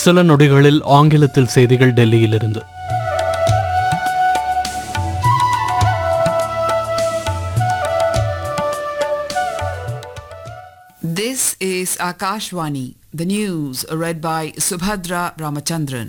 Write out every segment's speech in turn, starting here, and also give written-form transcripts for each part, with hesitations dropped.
சில நொடிகளில் ஆங்கிலத்தில் செய்திகள் டெல்லியிலிருந்து. This is Akashvani, the news read by Subhadra Ramachandran.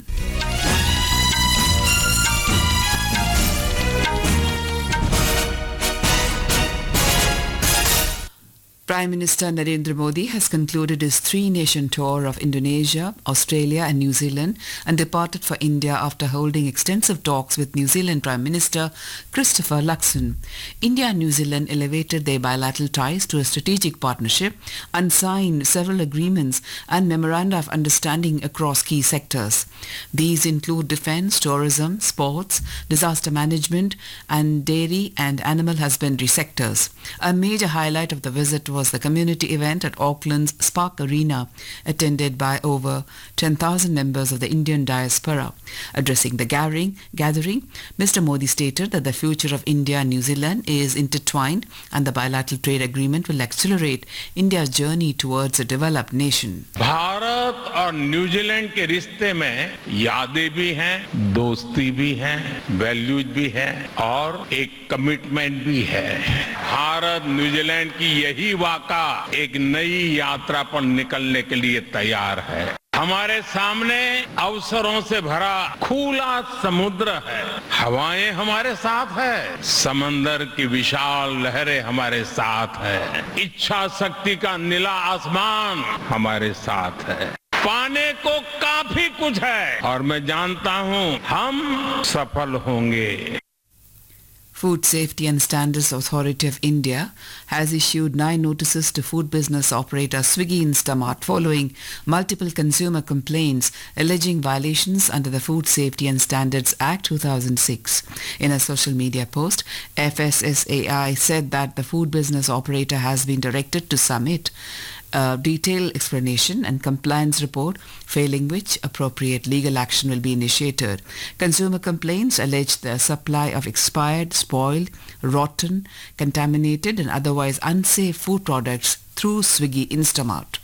Prime Minister Narendra Modi has concluded his three-nation tour of Indonesia, Australia and New Zealand and departed for India after holding extensive talks with New Zealand Prime Minister Christopher Luxon. India and New Zealand elevated their bilateral ties to a strategic partnership and signed several agreements and memoranda of understanding across key sectors. These include defence, tourism, sports, disaster management and dairy and animal husbandry sectors. A major highlight of the visit was the community event at Auckland's Spark Arena, attended by over 10,000 members of the Indian diaspora. Addressing the gathering, Mr. Modi stated that the future of India and New Zealand is intertwined and the bilateral trade agreement will accelerate India's journey towards a developed nation. Bharat और New Zealand के रिश्ते में यादें भी हैं, दोस्ती भी है, वैल्यूज भी है और एक कमिटमेंट भी है. भारत न्यूजीलैंड की यही वाका एक नई यात्रा पर निकलने के लिए तैयार है. हमारे सामने अवसरों से भरा खुला समुद्र है. हवाएं हमारे साथ है, समंदर की विशाल लहरें हमारे साथ है, इच्छा शक्ति का नीला आसमान हमारे साथ है. पाने को काफी कुछ है और मैं जानता हूं हम सफल होंगे. Food Safety and Standards Authority of India has issued 9 notices to food business operator Swiggy Instamart following multiple consumer complaints alleging violations under the Food Safety and Standards Act 2006. In a social media post, FSSAI said that the food business operator has been directed to submit a detailed explanation and compliance report, failing which appropriate legal action will be initiated. Consumer complaints allege the supply of expired, spoiled, rotten, contaminated and otherwise unsafe food products through Swiggy Instamart.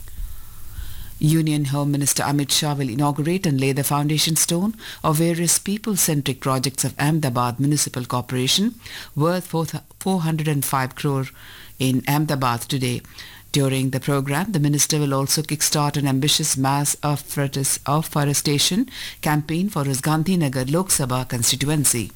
Union Home Minister Amit Shah will inaugurate and lay the foundation stone of various people-centric projects of Ahmedabad Municipal Corporation worth 405 crore in Ahmedabad today. During the program, the minister will also kickstart an ambitious mass afforestation campaign for his Gandhinagar Lok Sabha constituency.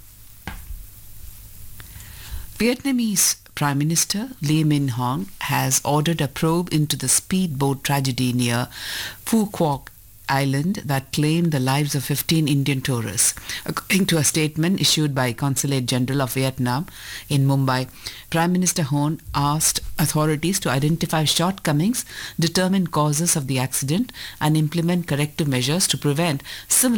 Vietnamese Prime Minister Lee Min Hong has ordered a probe into the speedboat tragedy near Phu Quoc Island that claimed the lives of 15 Indian tourists. According to a statement issued by Consulate General of Vietnam in Mumbai, Prime Minister Hon asked authorities to identify shortcomings, determine causes of the accident and implement corrective measures to prevent similar